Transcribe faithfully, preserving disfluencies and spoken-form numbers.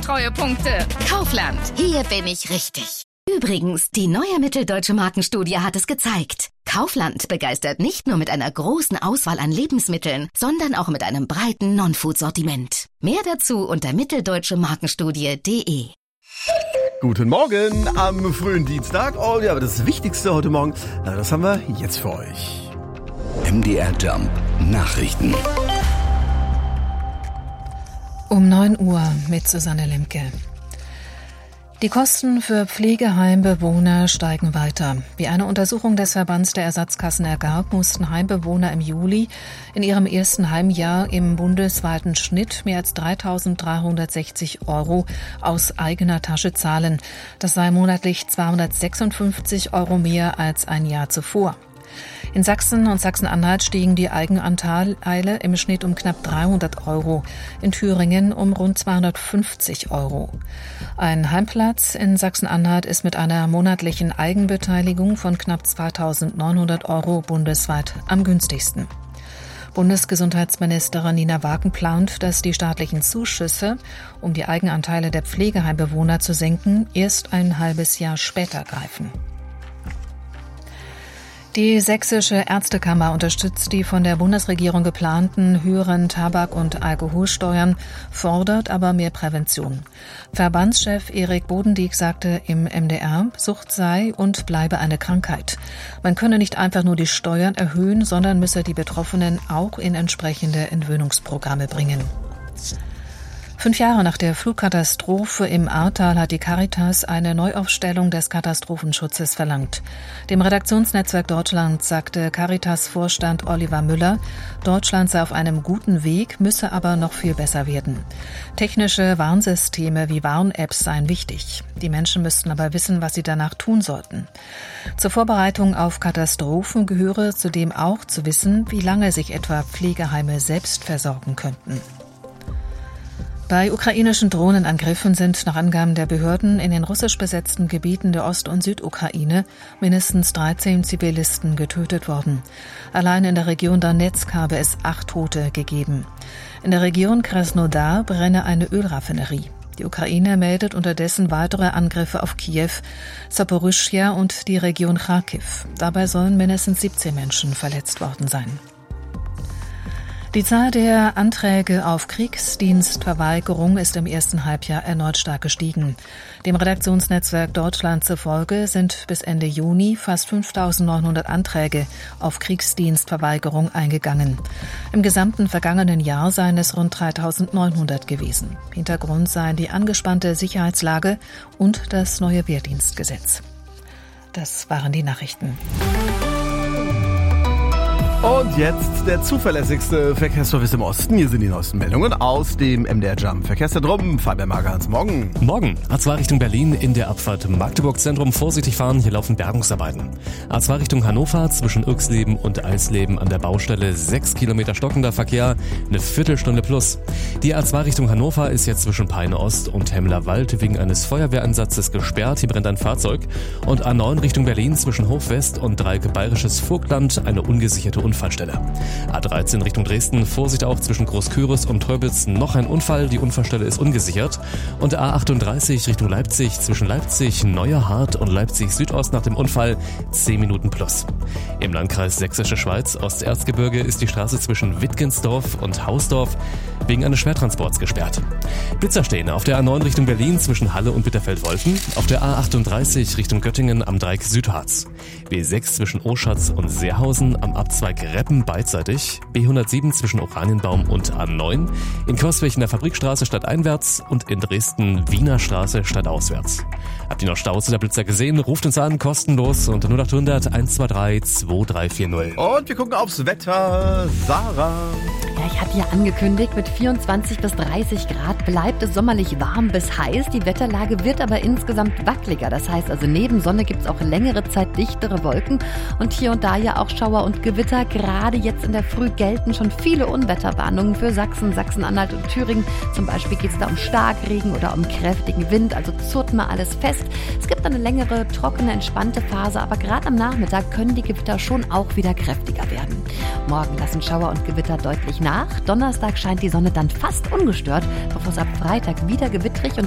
Treuepunkte. Kaufland. Hier bin ich richtig. Übrigens, die neue Mitteldeutsche Markenstudie hat es gezeigt. Kaufland begeistert nicht nur mit einer großen Auswahl an Lebensmitteln, sondern auch mit einem breiten Non-Food-Sortiment. Mehr dazu unter mitteldeutsche markenstudie punkt de. Guten Morgen am frühen Dienstag. Oh ja, aber das Wichtigste heute Morgen, das haben wir jetzt für euch. M D R Jump Nachrichten. Um neun Uhr mit Susanne Lemke. Die Kosten für Pflegeheimbewohner steigen weiter. Wie eine Untersuchung des Verbands der Ersatzkassen ergab, mussten Heimbewohner im Juli in ihrem ersten Heimjahr im bundesweiten Schnitt mehr als dreitausenddreihundertsechzig Euro aus eigener Tasche zahlen. Das sei monatlich zweihundertsechsundfünfzig Euro mehr als ein Jahr zuvor. In Sachsen und Sachsen-Anhalt stiegen die Eigenanteile im Schnitt um knapp dreihundert Euro, in Thüringen um rund zweihundertfünfzig Euro. Ein Heimplatz in Sachsen-Anhalt ist mit einer monatlichen Eigenbeteiligung von knapp zweitausendneunhundert Euro bundesweit am günstigsten. Bundesgesundheitsministerin Nina Wagen plant, dass die staatlichen Zuschüsse, um die Eigenanteile der Pflegeheimbewohner zu senken, erst ein halbes Jahr später greifen. Die Sächsische Ärztekammer unterstützt die von der Bundesregierung geplanten höheren Tabak- und Alkoholsteuern, fordert aber mehr Prävention. Verbandschef Erik Bodendieck sagte im M D R, Sucht sei und bleibe eine Krankheit. Man könne nicht einfach nur die Steuern erhöhen, sondern müsse die Betroffenen auch in entsprechende Entwöhnungsprogramme bringen. Fünf Jahre nach der Flugkatastrophe im Ahrtal hat die Caritas eine Neuaufstellung des Katastrophenschutzes verlangt. Dem Redaktionsnetzwerk Deutschland sagte Caritas-Vorstand Oliver Müller, Deutschland sei auf einem guten Weg, müsse aber noch viel besser werden. Technische Warnsysteme wie Warn-Apps seien wichtig. Die Menschen müssten aber wissen, was sie danach tun sollten. Zur Vorbereitung auf Katastrophen gehöre zudem auch zu wissen, wie lange sich etwa Pflegeheime selbst versorgen könnten. Bei ukrainischen Drohnenangriffen sind nach Angaben der Behörden in den russisch besetzten Gebieten der Ost- und Südukraine mindestens dreizehn Zivilisten getötet worden. Allein in der Region Donetsk habe es acht Tote gegeben. In der Region Krasnodar brenne eine Ölraffinerie. Die Ukraine meldet unterdessen weitere Angriffe auf Kiew, Saporischschja und die Region Charkiw. Dabei sollen mindestens siebzehn Menschen verletzt worden sein. Die Zahl der Anträge auf Kriegsdienstverweigerung ist im ersten Halbjahr erneut stark gestiegen. Dem Redaktionsnetzwerk Deutschland zufolge sind bis Ende Juni fast fünftausendneunhundert Anträge auf Kriegsdienstverweigerung eingegangen. Im gesamten vergangenen Jahr seien es rund dreitausendneunhundert gewesen. Hintergrund seien die angespannte Sicherheitslage und das neue Wehrdienstgesetz. Das waren die Nachrichten. Und jetzt der zuverlässigste Verkehrsservice im Osten. Hier sind die neuesten Meldungen aus dem M D R Jump Verkehrszentrum. Fabian Magerhans, morgen. Morgen. A zwei Richtung Berlin in der Abfahrt Magdeburg Zentrum. Vorsichtig fahren, hier laufen Bergungsarbeiten. A zwei Richtung Hannover zwischen Irxleben und Eisleben an der Baustelle. Sechs Kilometer stockender Verkehr, eine Viertelstunde plus. Die A zwei Richtung Hannover ist jetzt zwischen Peine Ost und Hemmlerwald wegen eines Feuerwehreinsatzes gesperrt. Hier brennt ein Fahrzeug. Und A neun Richtung Berlin zwischen Hof-West und Dreieck Bayerisches Vogtland eine ungesicherte Unfallstelle. A dreizehn Richtung Dresden, Vorsicht auch zwischen Großküritz und Teubitz, noch ein Unfall, die Unfallstelle ist ungesichert. Und A achtunddreißig Richtung Leipzig, zwischen Leipzig, Neuerhardt und Leipzig Südost nach dem Unfall zehn Minuten plus. Im Landkreis Sächsische Schweiz, Osterzgebirge, ist die Straße zwischen Wittgensdorf und Hausdorf wegen eines Schwertransports gesperrt. Blitzer stehen auf der A neun Richtung Berlin zwischen Halle und Bitterfeld-Wolfen, auf der A achtunddreißig Richtung Göttingen am Dreieck Südharz, B sechs zwischen Oschatz und Seerhausen am Abzweig Reppen beidseitig, B hundertsieben zwischen Oranienbaum und A neun, in Coswig in der Fabrikstraße stadteinwärts und in Dresden Wiener Straße stadtauswärts. Habt ihr noch Staus oder Blitzer gesehen? Ruft uns an, kostenlos unter null acht hundert eins zwei drei zwei drei vier null. Und wir gucken aufs Wetter. Sarah. Ja, ich hatte ja angekündigt, mit vierundzwanzig bis dreißig Grad bleibt es sommerlich warm bis heiß. Die Wetterlage wird aber insgesamt wackeliger. Das heißt also, neben Sonne gibt es auch längere Zeit dichtere Wolken und hier und da ja auch Schauer und Gewitter. Gerade jetzt in der Früh gelten schon viele Unwetterwarnungen für Sachsen, Sachsen-Anhalt und Thüringen. Zum Beispiel geht es da um Starkregen oder um kräftigen Wind, also zurrt mal alles fest. Es gibt eine längere, trockene, entspannte Phase, aber gerade am Nachmittag können die Gewitter schon auch wieder kräftiger werden. Morgen lassen Schauer und Gewitter deutlich nach. Donnerstag scheint die Sonne dann fast ungestört, bevor es ab Freitag wieder gewittrig und